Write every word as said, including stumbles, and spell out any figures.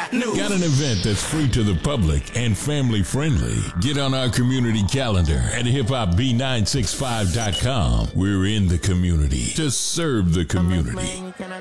news. Got an event that's free to the public and family friendly? Get on our community calendar at hip hop b nine six five dot com. We're in the community to serve the community.